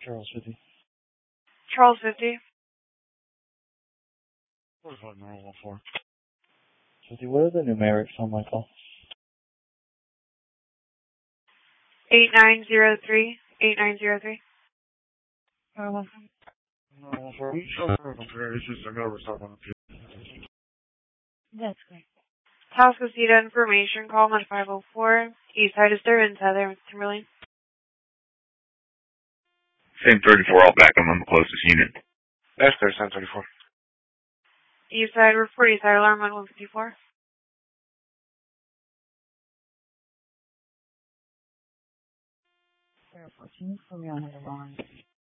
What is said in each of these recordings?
Charles 50. Charles 50. What is what normal for? 50, what are the numerics on my call? 8903. 8903. Normal for each other. It's just I never stop on the That's great. Tascasita information, call on 504. East side is disturbance, Heather, Timberlane. Same 34, I'll back them on the closest unit. That's there, Sam 34. East side, report east side alarm on 154. Can you put me on the line?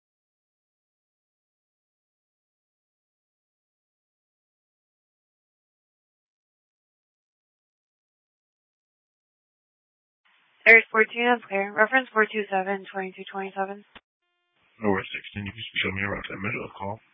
Area 14, that's clear. Reference 427-2227. North 16, you can show me around that middle of the call.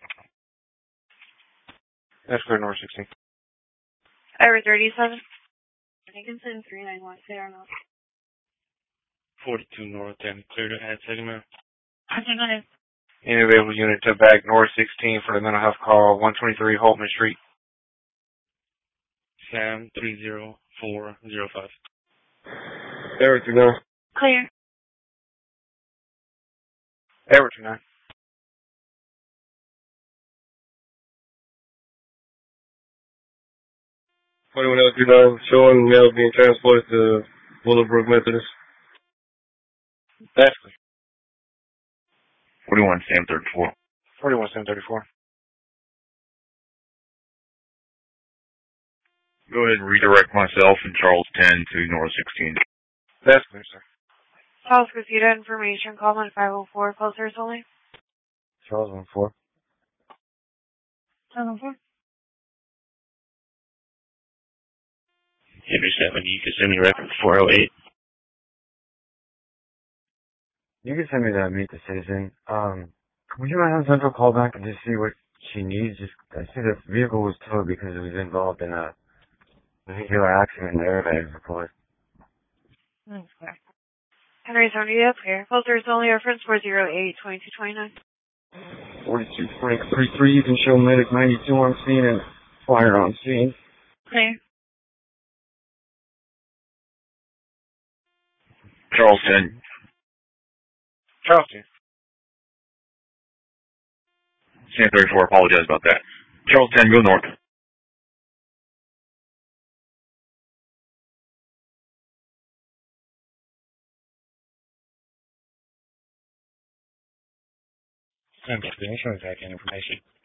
That's clear, North 16. Area 37. I can send 391, clear or not? 42 North 10, clear to add segment. I think I have. Any available unit to back North 16 for the mental health call, 123 Holtman Street. Sam 30405. Area 29. Clear. Area 29. Showing male being transported to Willowbrook Methodist. That's clear. 41, Sam 34. 41 Sam 34. Go ahead and redirect myself and Charles 10 to North 16. That's clear, sir. Tascasita information, call on 504. Closers only. Charles 14. 704. Henry 7, you can send me reference 408. You can send me that Meet the Citizen. Would you mind having Central call back and just see what she needs? Just, I see the vehicle was towed because it was involved in a vehicular accident and airbags report. That's clear. Henry 70, that's clear. Closers only, reference 408-2229. 42 Frank 33, you can show medic 92 on scene and fire on scene. Clear. Charles 10. Charles 10. Sam 34, apologize about that. Charles 10, go north. Sam 10, insurance information.